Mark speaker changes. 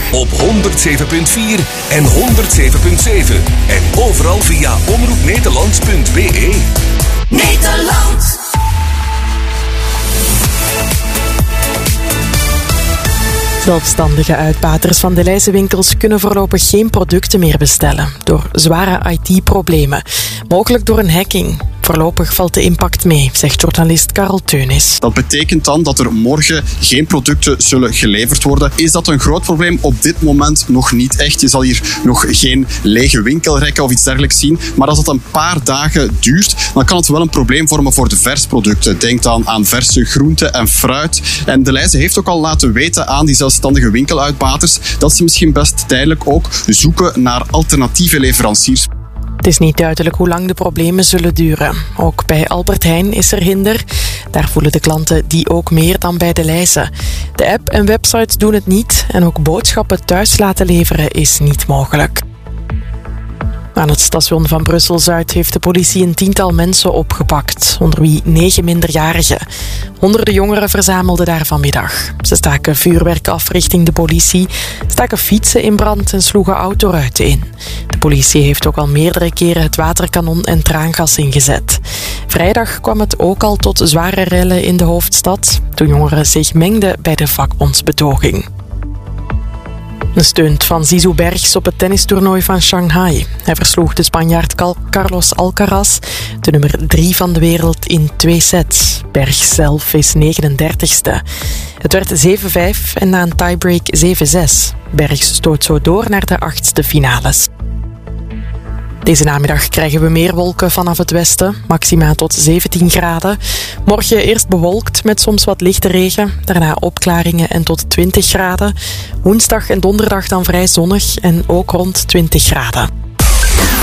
Speaker 1: op 107.4 en 107.7. En overal via omroepnederland.be.
Speaker 2: Nederland.
Speaker 3: Zelfstandige uitbaters van de Leijzenwinkels kunnen voorlopig geen producten meer bestellen door zware IT-problemen, mogelijk door een hacking. Voorlopig valt de impact mee, zegt journalist Karel Teunis.
Speaker 4: Dat betekent dan dat er morgen geen producten zullen geleverd worden. Is dat een groot probleem? Op dit moment nog niet echt. Je zal hier nog geen lege winkelrekken of iets dergelijks zien. Maar als dat een paar dagen duurt, dan kan het wel een probleem vormen voor de versproducten. Denk dan aan verse groenten en fruit. En de Leijzen heeft ook al laten weten aan die zelfstandige winkeluitbaters dat ze misschien best tijdelijk ook zoeken naar alternatieve leveranciers.
Speaker 3: Het is niet duidelijk hoe lang de problemen zullen duren. Ook bij Albert Heijn is er hinder. Daar voelen de klanten die ook meer dan bij de Leijzen. De app en website doen het niet en ook boodschappen thuis laten leveren is niet mogelijk. Aan het station van Brussel-Zuid heeft de politie een 10-tal mensen opgepakt, onder wie 9 minderjarigen. Honderden jongeren verzamelden daar vanmiddag. Ze staken vuurwerk af richting de politie, staken fietsen in brand en sloegen autoruiten in. De politie heeft ook al meerdere keren het waterkanon en traangas ingezet. Vrijdag kwam het ook al tot zware rellen in de hoofdstad, toen jongeren zich mengden bij de vakbondsbetoging. Een stunt van Zizou Bergs op het tennistoernooi van Shanghai. Hij versloeg de Spanjaard Carlos Alcaraz, de nummer 3 van de wereld, in 2 sets. Bergs zelf is 39ste. Het werd 7-5 en na een tiebreak 7-6. Bergs stoot zo door naar de 8e finales. Deze namiddag krijgen we meer wolken vanaf het westen, maxima tot 17 graden. Morgen eerst bewolkt met soms wat lichte regen, daarna opklaringen en tot 20 graden. Woensdag en donderdag dan vrij zonnig en ook rond 20 graden.